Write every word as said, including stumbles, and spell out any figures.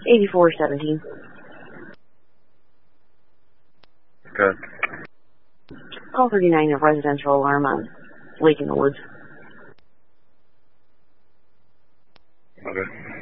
eighty-four seventeen. Okay. Call thirty-nine, a residential alarm on Lake in the Woods. Okay.